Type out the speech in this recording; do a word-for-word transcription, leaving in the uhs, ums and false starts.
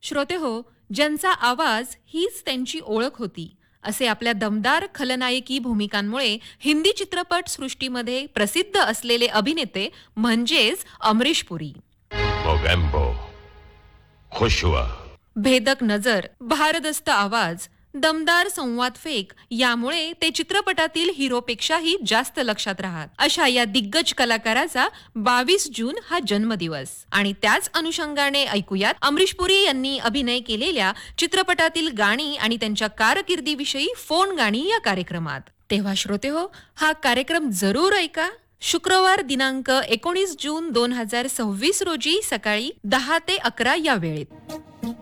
श्रोते हो, ज्यांचा आवाज हीच त्यांची ओळख होती असे आपल्या दमदार खलनायकी भूमिकांमुळे हिंदी चित्रपट सृष्टीमध्ये प्रसिद्ध असलेले अभिनेते म्हणजेच अमरीश पुरी. मोगॅम्बो, खुश हुआ. भेदक नजर, भारदस्त आवाज, दमदार संवाद फेक यामुळे ते चित्रपटातील हिरोपेक्षाही जास्त लक्षात राहत. अशा या दिग्गज कलाकाराचा बावीस जून हा जन्मदिवस आणि त्याच अनुषंगाने ऐकूयात अमरीश पुरी यांनी अभिनय केलेल्या चित्रपटातील गाणी आणि त्यांच्या कारकिर्दीविषयी फोन गाणी या कार्यक्रमात. तेव्हा श्रोते हो, हा कार्यक्रम जरूर ऐका. शुक्रवार दिनांक एकोणीस जून दोन हजार सव्वीस रोजी सकाळी दहा ते अकरा या वेळेत.